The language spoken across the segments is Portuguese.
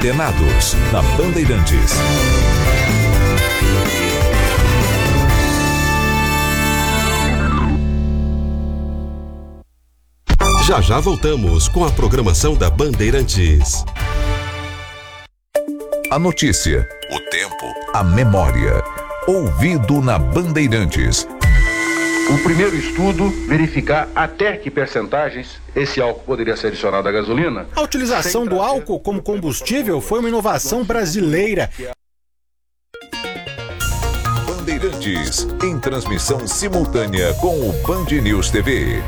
Antenados, na Bandeirantes. Já já voltamos com a programação da Bandeirantes. A notícia, o tempo, a memória. Ouvido na Bandeirantes. O primeiro estudo verificar até que percentagens esse álcool poderia ser adicionado à gasolina. A utilização do álcool como combustível foi uma inovação brasileira. Bandeirantes, em transmissão simultânea com o Band News TV.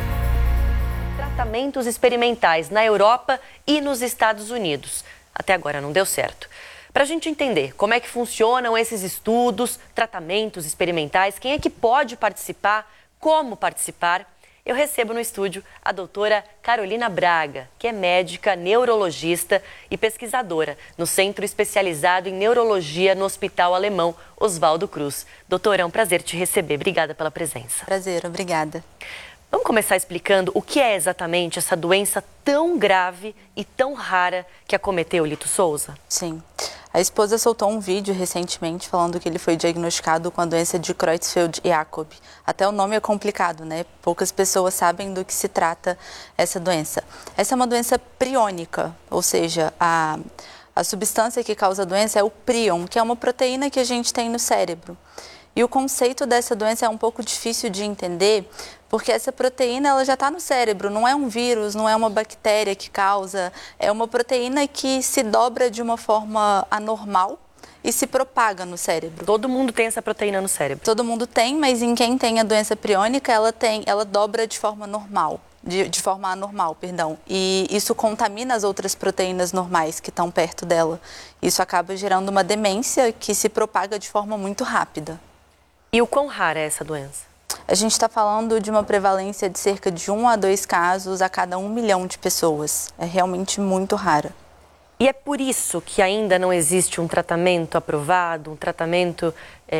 Tratamentos experimentais na Europa e nos Estados Unidos. Até agora não deu certo. Para a gente entender como é que funcionam esses estudos, tratamentos experimentais, quem é que pode participar, como participar, eu recebo no estúdio a doutora Carolina Braga, que é médica, neurologista e pesquisadora no Centro Especializado em Neurologia no Hospital Alemão Oswaldo Cruz. Doutora, é um prazer te receber. Obrigada pela presença. Prazer, obrigada. Vamos começar explicando o que é exatamente essa doença tão grave e tão rara que acometeu o Lito Souza? Sim. A esposa soltou um vídeo recentemente falando que ele foi diagnosticado com a doença de Creutzfeldt-Jakob. Até o nome é complicado, né? Poucas pessoas sabem do que se trata essa doença. Essa é uma doença priônica, ou seja, a substância que causa a doença é o prion, que é uma proteína que a gente tem no cérebro. E o conceito dessa doença é um pouco difícil de entender, porque essa proteína ela já está no cérebro, não é um vírus, não é uma bactéria que causa, é uma proteína que se dobra de uma forma anormal e se propaga no cérebro. Todo mundo tem essa proteína no cérebro? Todo mundo tem, mas em quem tem a doença priônica, ela dobra de forma normal. De forma anormal, perdão. E isso contamina as outras proteínas normais que estão perto dela. Isso acaba gerando uma demência que se propaga de forma muito rápida. E o quão rara é essa doença? A gente está falando de uma prevalência de cerca de 1 a 2 casos a cada 1 milhão de pessoas. É realmente muito rara. E é por isso que ainda não existe um tratamento aprovado, um tratamento,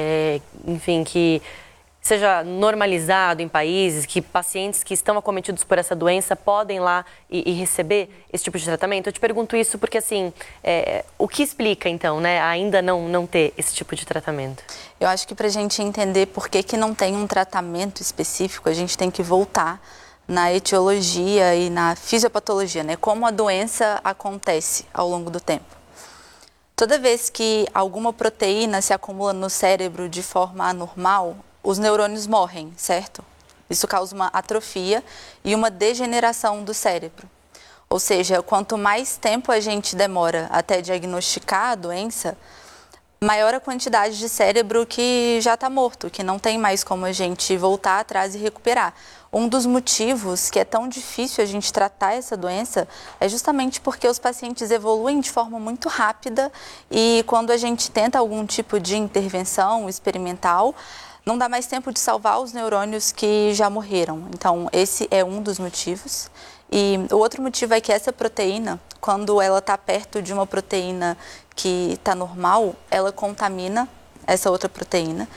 enfim, que seja normalizado em países, que pacientes que estão acometidos por essa doença podem lá e receber esse tipo de tratamento? Eu te pergunto isso porque, assim, o que explica, então, né, ainda não ter esse tipo de tratamento? Eu acho que para a gente entender por que não tem um tratamento específico, a gente tem que voltar na etiologia e na fisiopatologia, né? Como a doença acontece ao longo do tempo. Toda vez que alguma proteína se acumula no cérebro de forma anormal, os neurônios morrem, certo? Isso causa uma atrofia e uma degeneração do cérebro. Ou seja, quanto mais tempo a gente demora até diagnosticar a doença, maior a quantidade de cérebro que já está morto, que não tem mais como a gente voltar atrás e recuperar. Um dos motivos que é tão difícil a gente tratar essa doença é justamente porque os pacientes evoluem de forma muito rápida e quando a gente tenta algum tipo de intervenção experimental, não dá mais tempo de salvar os neurônios que já morreram. Então, esse é um dos motivos. E o outro motivo é que essa proteína, quando ela está perto de uma proteína que está normal, ela contamina essa outra proteína.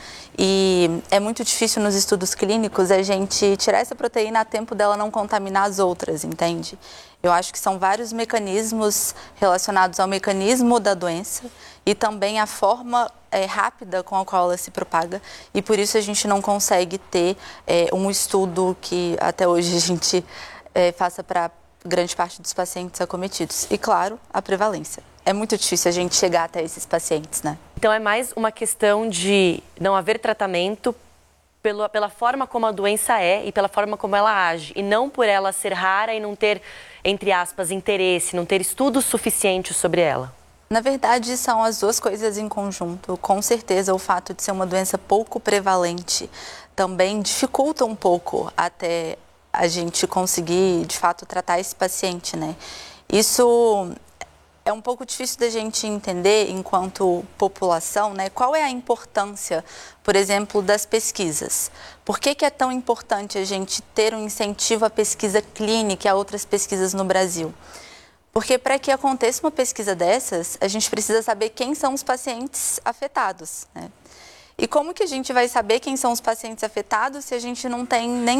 E é muito difícil nos estudos clínicos a gente tirar essa proteína a tempo dela não contaminar as outras, entende? Eu acho que são vários mecanismos relacionados ao mecanismo da doença e também a forma rápida com a qual ela se propaga. E por isso a gente não consegue ter um estudo que até hoje a gente faça para grande parte dos pacientes acometidos. E, claro, a prevalência. É muito difícil a gente chegar até esses pacientes, né? Então é mais uma questão de não haver tratamento pela forma como a doença é e pela forma como ela age. E não por ela ser rara e não ter, entre aspas, interesse, não ter estudos suficientes sobre ela. Na verdade, são as duas coisas em conjunto. Com certeza, o fato de ser uma doença pouco prevalente também dificulta um pouco até a gente conseguir, de fato, tratar esse paciente, né? Isso é um pouco difícil da gente entender enquanto população, né? Qual é a importância, por exemplo, das pesquisas? Por que é tão importante a gente ter um incentivo à pesquisa clínica e a outras pesquisas no Brasil? Porque para que aconteça uma pesquisa dessas, a gente precisa saber quem são os pacientes afetados, né? E como que a gente vai saber quem são os pacientes afetados se a gente não tem nem